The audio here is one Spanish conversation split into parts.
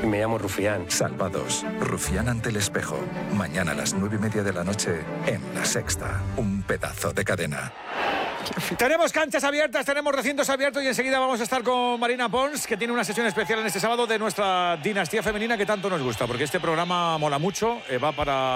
Me llamo Rufián. Salvados. Rufián ante el espejo. Mañana a las 9:30 de la noche en La Sexta. Un pedazo de cadena. Tenemos canchas abiertas, tenemos recintos abiertos y enseguida vamos a estar con Marina Pons, que tiene una sesión especial en este sábado de nuestra dinastía femenina que tanto nos gusta, porque este programa mola mucho, va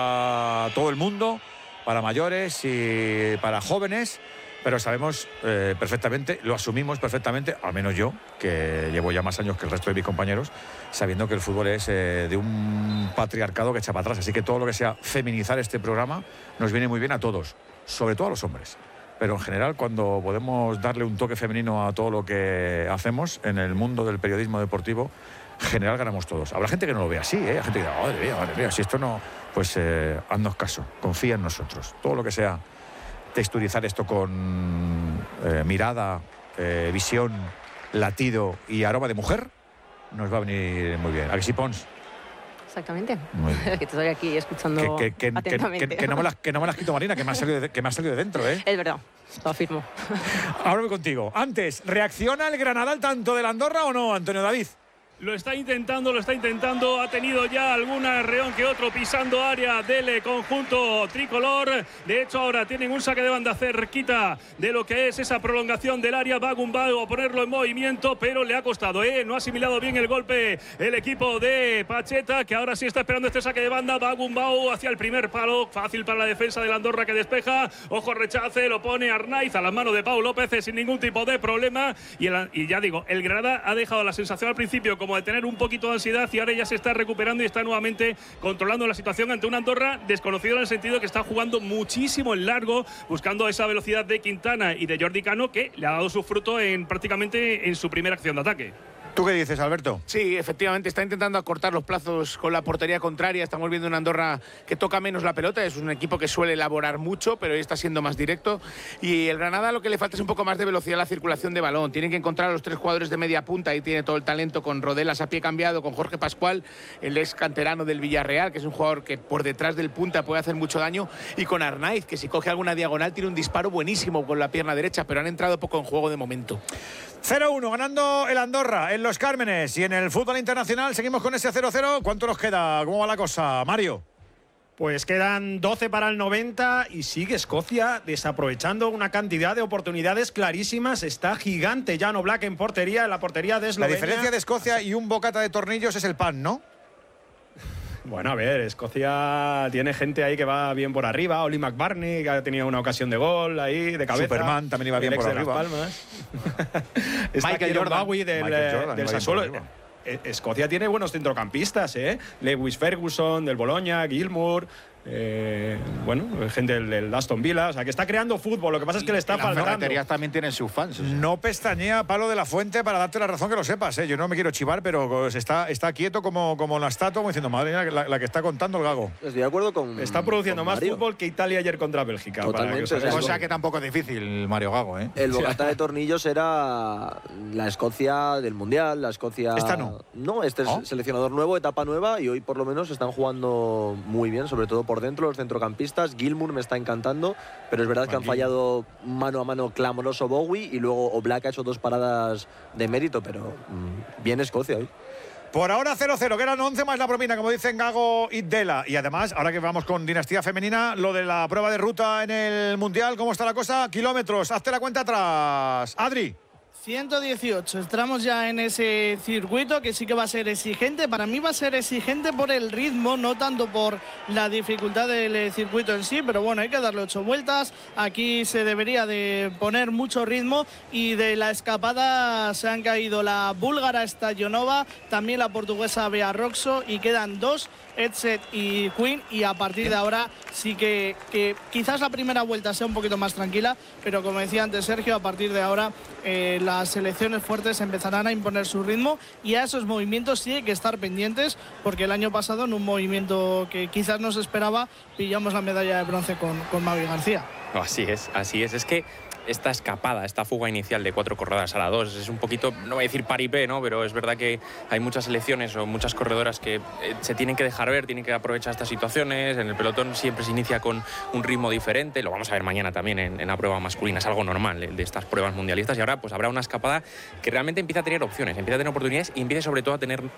para todo el mundo, para mayores y para jóvenes, pero sabemos perfectamente, lo asumimos perfectamente, al menos yo, que llevo ya más años que el resto de mis compañeros, sabiendo que el fútbol es de un patriarcado que echa para atrás, así que todo lo que sea feminizar este programa nos viene muy bien a todos, sobre todo a los hombres. Pero en general, cuando podemos darle un toque femenino a todo lo que hacemos en el mundo del periodismo deportivo, en general ganamos todos. Habrá gente que no lo vea así, Hay gente que diga, madre mía, si esto no... Pues haznos caso, confía en nosotros. Todo lo que sea texturizar esto con mirada, visión, latido y aroma de mujer, nos va a venir muy bien. ¿A que sí, Pons? Exactamente. Que te estoy aquí escuchando atentamente. Que no me las quito, Marina, que me ha salido de dentro, Es verdad, lo afirmo. Ahora voy contigo. Antes, ¿reacciona el Granada al tanto del Andorra o no, Antonio David? Lo está intentando, ha tenido ya algún arreón que otro pisando área del conjunto tricolor. De hecho, ahora tienen un saque de banda cerquita de lo que es esa prolongación del área. Va Gumbau a ponerlo en movimiento, pero le ha costado, no ha asimilado bien el golpe el equipo de Pacheta, que ahora sí está esperando este saque de banda. Va Gumbau hacia el primer palo, fácil para la defensa del Andorra que despeja. Ojo, rechace, lo pone Arnaiz a las manos de Pau López sin ningún tipo de problema. Y ya digo, el Granada ha dejado la sensación al principio como de tener un poquito de ansiedad y ahora ya se está recuperando y está nuevamente controlando la situación ante una Andorra desconocido en el sentido que está jugando muchísimo en largo, buscando esa velocidad de Quintana y de Jordi Cano, que le ha dado su fruto prácticamente en su primera acción de ataque. ¿Tú qué dices, Alberto? Sí, efectivamente, está intentando acortar los plazos con la portería contraria. Estamos viendo una Andorra que toca menos la pelota. Es un equipo que suele elaborar mucho, pero hoy está siendo más directo. Y el Granada lo que le falta es un poco más de velocidad a la circulación de balón. Tienen que encontrar a los tres jugadores de media punta. Ahí tiene todo el talento con Rodelas a pie cambiado, con Jorge Pascual, el ex canterano del Villarreal, que es un jugador que por detrás del punta puede hacer mucho daño. Y con Arnaiz, que si coge alguna diagonal tiene un disparo buenísimo con la pierna derecha, pero han entrado poco en juego de momento. 0-1 ganando el Andorra en Los Cármenes, y en el fútbol internacional seguimos con ese 0-0. ¿Cuánto nos queda? ¿Cómo va la cosa, Mario? Pues quedan 12 para el 90 y sigue Escocia desaprovechando una cantidad de oportunidades clarísimas. Está gigante Jan Oblak en portería, en la portería de Eslovenia. La diferencia de Escocia y un bocata de tornillos es el pan, ¿no? Bueno, a ver, Escocia tiene gente ahí que va bien por arriba. Oli McBarney, que ha tenido una ocasión de gol ahí, de cabeza. Superman también iba bien por arriba. Las Palmas. Está Michael Jordan Bowie del Sassuolo. Escocia tiene buenos centrocampistas, Lewis Ferguson, del Bologna, Gilmour, gente del Aston Villa, o sea, que está creando fútbol. Lo que pasa es que le está faltando. Las ferreterías también tienen sus fans. No pestañea Palo de la Fuente para darte la razón, que lo sepas, Yo no me quiero chivar, pero está quieto como la estatua, como diciendo, madre mía, la que está contando el gago. Estoy de acuerdo con. Está produciendo más fútbol que Italia ayer contra Bélgica. Totalmente. O sea que tampoco es difícil, Mario Gago, El bocata de tornillos era la Escocia del Mundial, la Escocia. ¿Esta no? No, este es seleccionador nuevo, etapa nueva, y hoy por lo menos están jugando muy bien, sobre todo por dentro, los centrocampistas. Gilmour me está encantando, pero es verdad que han fallado mano a mano clamoroso Bowie, y luego Oblak ha hecho 2 paradas de mérito, pero bien Escocia hoy. Por ahora 0-0, que eran 11 más la propina, como dicen Gago y Dela. Y además, ahora que vamos con dinastía femenina, lo de la prueba de ruta en el Mundial, ¿cómo está la cosa? Kilómetros, hazte la cuenta atrás. Adri. 118, entramos ya en ese circuito que sí que va a ser exigente. Para mí va a ser exigente por el ritmo, no tanto por la dificultad del circuito en sí, pero bueno, hay que darle 8 vueltas. Aquí se debería de poner mucho ritmo, y de la escapada se han caído la búlgara Stajonova, también la portuguesa Bea Roxo, y quedan 2, Edsel y Quinn, y a partir de ahora sí que quizás la primera vuelta sea un poquito más tranquila, pero como decía antes Sergio, a partir de ahora las selecciones fuertes empezarán a imponer su ritmo, y a esos movimientos sí hay que estar pendientes, porque el año pasado en un movimiento que quizás no se esperaba pillamos la medalla de bronce con Mavi García. Así es, es que esta escapada, esta fuga inicial de 4 corredoras a la 2 es un poquito, no voy a decir paripé, ¿no? Pero es verdad que hay muchas selecciones o muchas corredoras que se tienen que dejar ver, tienen que aprovechar estas situaciones. En el pelotón siempre se inicia con un ritmo diferente, lo vamos a ver mañana también en la prueba masculina, es algo normal de estas pruebas mundialistas, y ahora pues habrá una escapada que realmente empieza a tener opciones, empieza a tener oportunidades y empieza sobre todo a tener